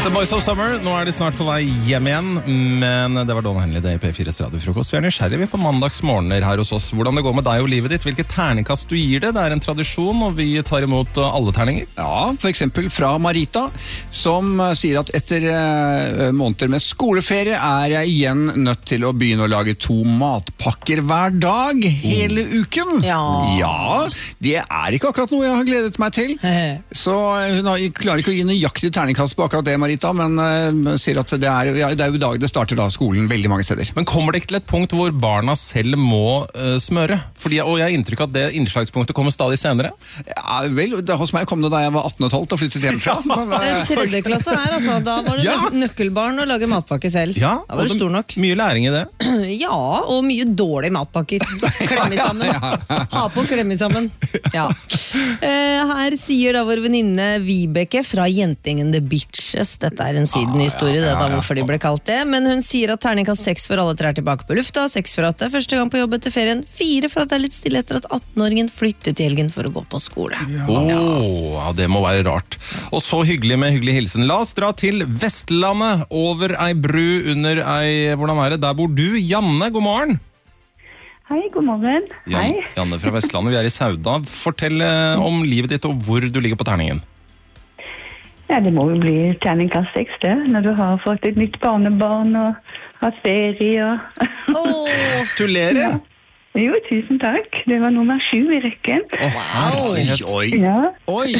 The Boys of Summer, nå de snart på vei hjem igjen, men det var Don Henley, det P4s radiofrokost. Vi nysgjerrige på mandagsmorgener her hos oss. Hvordan det går med deg og livet ditt, hvilket terningkast du gir det. Det en tradisjon, og vi tar imot alle terninger. Ja, for eksempel fra Marita, som sier at etter måneder med skoleferie jeg igjen nødt til å begynne å lage 2 matpakker hver dag, hele uken. Ja, det ikke akkurat noe jeg har gledet meg til. Så hun klarer ikke å gi nøyaktig terningkast på akkurat det, Marita, men sier at det jo i dag det starter da skolen veldig mange steder. Men kommer det ikke til et punkt hvor barna selv må smøre? Og jeg har inntrykk av at det innslagspunktet kommer stadig senere. Ja, vel, hos meg kom det da jeg var 18 og 12 og flyttet hjemmefra. Tredje klasse her, altså. Da var det nøkkelbarn å lage matpakke selv. Ja, da var det stor nok. Mye læring i det. Ja, og mye dårlige matpakker. Klemme sammen. Ha på klemme sammen. Ja. Her sier da vår venninne Vibeke fra Jentingen The Bitches. Dette en sydenhistorie, det da hvorfor de ble kalt det. Men hun sier at terningkast 6 for alle 3 tilbake på lufta, 6 for at det første gang på jobb etter ferien, 4 for at det litt stille etter at 18-åringen flyttet til helgen for å gå på skole. Ja, det må være rart. Og så hyggelig med hyggelig hilsen. La oss dra til Vestlandet, over ei bru under hvordan det? Der bor du, Janne, god morgen. Hei, god morgen. Janne fra Vestlandet, vi i Sauda. Fortell om livet ditt og hvor du ligger på terningen. Ja, det må jo bli terningkast 6 det, når du har fått et nytt barnebarn og har ferie og... Gratulerer! Ja. Jo, tusen takk. Det var nummer 7 i rekken. Oi. Ja. Oi,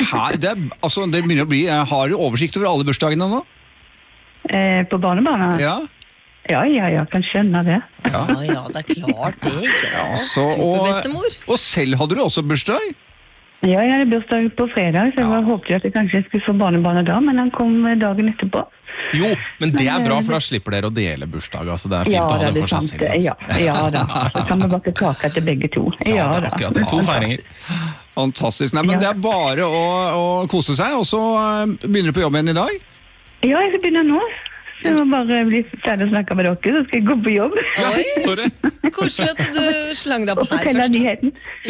det begynner å bli... Har du oversikt over alle bursdagene nå? På barnebarna? Ja. Ja, kan skjønne det. Ja, det klart det. Ja, superbestemor. Og selv hadde du også bursdag? Ja, jeg hadde bursdag på fredag, så jeg håpet at jeg kanskje skulle få barnebarnet da, men han kom dagen etterpå. Jo, men det bra, for da slipper dere å dele bursdag, altså det fint å ha det for seg selv. Altså. Ja da, så kan vi bake kake til begge to. Ja, det akkurat det, 2 feiringer. Fantastisk, nei, men det bare å kose seg, og så begynner du på jobb igjen i dag? Ja, jeg skal begynne nå. Jeg må bare bli ferdig å snakke med dere, så skal jeg gå på jobb. Oi, sorry. Koselig at du slang deg på her først. Nyheten.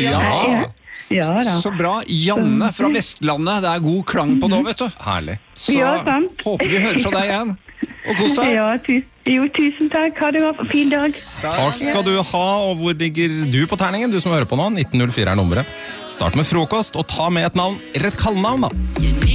Ja da. Så bra. Janne fra Vestlandet, det god klang på nå, vet du. Herlig. Så håper vi hører fra deg igjen. Og kos deg. Ja, tusen takk. Ha det en fin dag. Takk skal du ha, og hvor ligger du på terningen? Du som hører på nå, 1904 nummeret. Start med frokost, og ta med et navn, eller et kallenavn da.